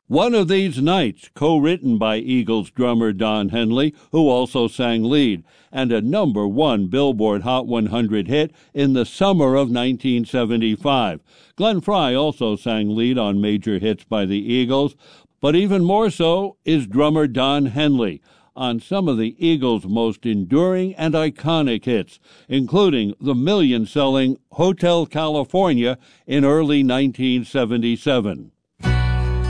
One of These Nights, co-written by Eagles drummer Don Henley, who also sang lead, and a #1 Billboard Hot 100 hit in the summer of 1975. Glenn Frey also sang lead on major hits by the Eagles, but even more so is drummer Don Henley on some of the Eagles' most enduring and iconic hits, including the million-selling Hotel California in early 1977.